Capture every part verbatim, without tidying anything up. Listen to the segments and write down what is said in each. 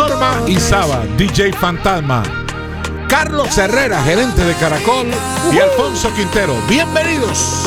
Norma Izaba, D J Fantasma, Carlos Herrera, gerente de Caracol, y Alfonso Quintero. Bienvenidos.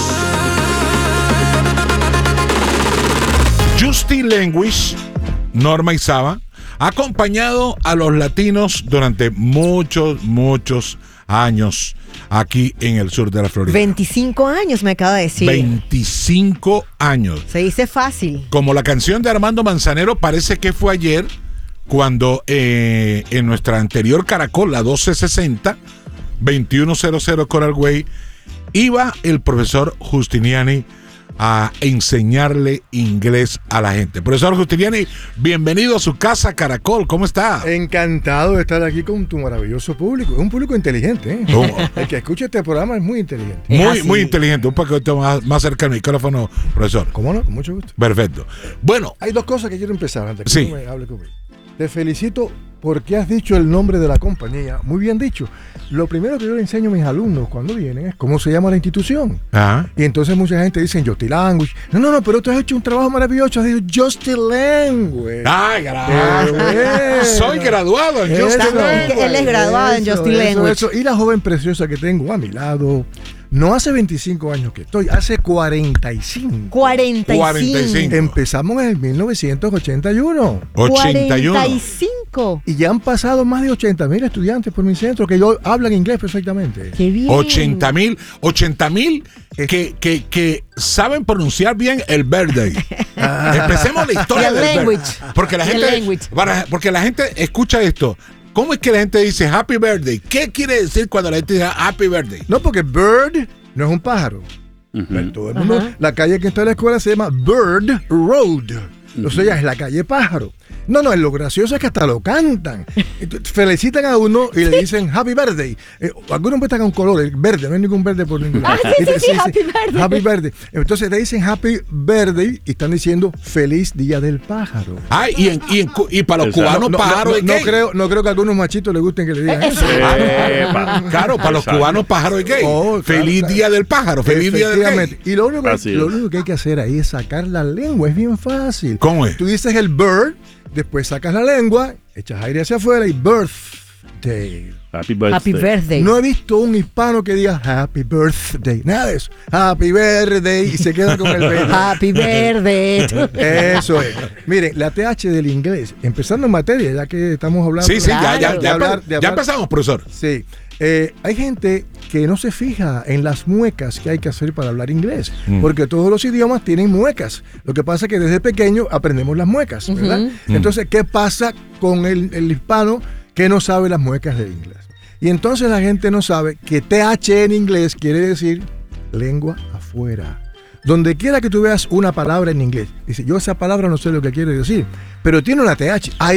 Justin Language, Norma Izaba, ha acompañado a los latinos durante muchos, muchos años aquí en el sur de la Florida. veinticinco años me acaba de decir. veinticinco años. Se dice fácil. Como la canción de Armando Manzanero, parece que fue ayer cuando eh, en nuestra anterior Caracol, la doce sesenta, veintiuno cero cero Coral Way, iba el profesor Justiniani a enseñarle inglés a la gente. Profesor Justiniani, bienvenido a su casa Caracol, ¿cómo está? Encantado de estar aquí con tu maravilloso público. Es un público inteligente, ¿eh? Oh. El que escucha este programa es muy inteligente. Muy, muy inteligente. Un poquito más, más cerca del micrófono, profesor. ¿Cómo no? Con mucho gusto. Perfecto. Bueno. Hay dos cosas que quiero empezar antes que sí. tú me hables conmigo. Te felicito porque has dicho el nombre de la compañía. Muy bien dicho. Lo primero que yo le enseño a mis alumnos cuando vienen es cómo se llama la institución. Ajá. Y entonces mucha gente dice Justin Language. No, no, no, pero tú has hecho un trabajo maravilloso. Has dicho Justin Language. ¡Ay, gracias! Soy graduado en Justin Language. Él es graduado en Justin Language. Eso, eso. Y la joven preciosa que tengo a mi lado, no hace veinticinco años que estoy, hace cuarenta y cinco. cuarenta y cinco. cuarenta y cinco. Empezamos en el mil novecientos ochenta y uno. ochenta y uno. cuarenta y cinco. Y ya han pasado más de ochenta mil estudiantes por mi centro que yo hablan inglés perfectamente. Qué bien. ochenta mil, ochenta mil que, que, que saben pronunciar bien el birthday. Empecemos la historia el del language. birthday. Porque la El gente, language. para, porque la gente escucha esto. ¿Cómo es que la gente dice happy birthday? ¿Qué quiere decir cuando la gente dice happy birthday? No, porque bird no es un pájaro. Uh-huh. Todo el mundo, la calle que está en la escuela se llama Bird Road. Uh-huh. O sea, es la calle pájaro. No, no, lo gracioso es que hasta lo cantan. Felicitan a uno y le dicen happy birthday. Eh, algunos empiezan con color, el verde, no hay ningún verde por ningún lado. Ah, sí, sí, sí, sí, happy birthday. Happy birthday. Entonces le dicen happy birthday y están diciendo feliz día del pájaro. Ah, y, en, y, en, y para los cubanos no, pájaro no, de no, gay. no creo, no creo que a algunos machitos les gusten que le digan eso. Eh, claro, para los cubanos pájaro de gay. Oh, feliz claro, día del pájaro, feliz día del gay. Y lo único, que, lo único que hay que hacer ahí es sacar la lengua, es bien fácil. ¿Cómo es? Tú dices el bird, después sacas la lengua, echas aire hacia afuera y birthday. Happy birthday. Happy birthday. No he visto un hispano que diga happy birthday. Nada de eso. Happy birthday y se queda con el baby. Happy birthday. Eso es. Miren, la T H del inglés, empezando en materia, ya que estamos hablando. Sí, sí, claro. ya, ya, ya, hablar, ya hablar. empezamos, profesor. Sí. Eh, hay gente que no se fija en las muecas que hay que hacer para hablar inglés, mm. porque todos los idiomas tienen muecas. Lo que pasa es que desde pequeño aprendemos las muecas, ¿verdad? Uh-huh. Entonces, ¿qué pasa con el, el hispano que no sabe las muecas del inglés? Y entonces la gente no sabe que T H en inglés quiere decir lengua afuera. Donde quiera que tú veas una palabra en inglés, dice, yo esa palabra no sé lo que quiere decir, pero tiene una T H. Ahí